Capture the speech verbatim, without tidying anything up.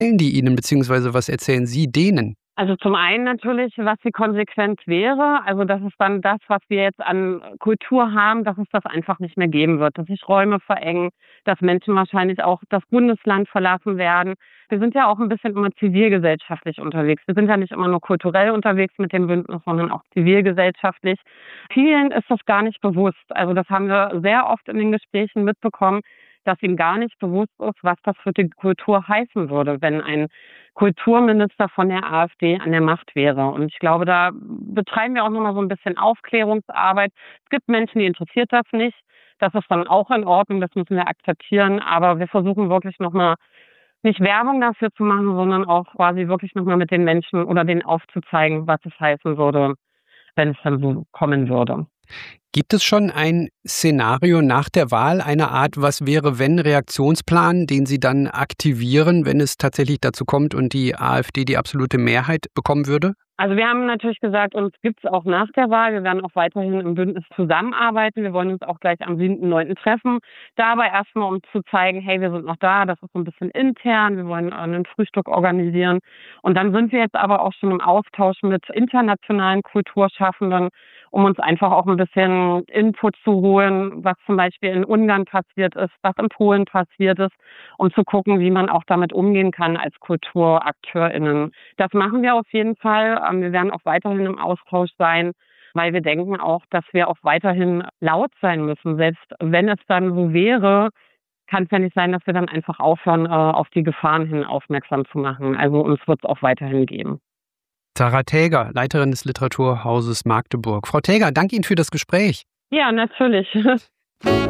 die Ihnen, beziehungsweise was erzählen Sie denen? Also zum einen natürlich, was die Konsequenz wäre. Also das ist dann das, was wir jetzt an Kultur haben, dass es das einfach nicht mehr geben wird, dass sich Räume verengen, dass Menschen wahrscheinlich auch das Bundesland verlassen werden. Wir sind ja auch ein bisschen immer zivilgesellschaftlich unterwegs. Wir sind ja nicht immer nur kulturell unterwegs mit dem Bündnis, sondern auch zivilgesellschaftlich. Vielen ist das gar nicht bewusst. Also das haben wir sehr oft in den Gesprächen mitbekommen, dass ihnen gar nicht bewusst ist, was das für die Kultur heißen würde, wenn ein Kulturminister von der AfD an der Macht wäre. Und ich glaube, da betreiben wir auch nochmal so ein bisschen Aufklärungsarbeit. Es gibt Menschen, die interessiert das nicht. Das ist dann auch in Ordnung, das müssen wir akzeptieren. Aber wir versuchen wirklich nochmal nicht Werbung dafür zu machen, sondern auch quasi wirklich nochmal mit den Menschen oder denen aufzuzeigen, was es heißen würde, wenn es dann so kommen würde. Gibt es schon ein Szenario nach der Wahl, eine Art Was-wäre-wenn-Reaktionsplan, den Sie dann aktivieren, wenn es tatsächlich dazu kommt und die AfD die absolute Mehrheit bekommen würde? Also wir haben natürlich gesagt, uns gibt es auch nach der Wahl. Wir werden auch weiterhin im Bündnis zusammenarbeiten. Wir wollen uns auch gleich am siebten neunten treffen. Dabei erstmal, um zu zeigen, hey, wir sind noch da. Das ist so ein bisschen intern. Wir wollen ein Frühstück organisieren. Und dann sind wir jetzt aber auch schon im Austausch mit internationalen Kulturschaffenden, um uns einfach auch ein bisschen Input zu holen, was zum Beispiel in Ungarn passiert ist, was in Polen passiert ist, um zu gucken, wie man auch damit umgehen kann als KulturakteurInnen. Das machen wir auf jeden Fall. Wir werden auch weiterhin im Austausch sein, weil wir denken auch, dass wir auch weiterhin laut sein müssen. Selbst wenn es dann so wäre, kann es ja nicht sein, dass wir dann einfach aufhören, auf die Gefahren hin aufmerksam zu machen. Also uns wird es auch weiterhin geben. Sarah Täger, Leiterin des Literaturhauses Magdeburg. Frau Täger, danke Ihnen für das Gespräch. Ja, natürlich.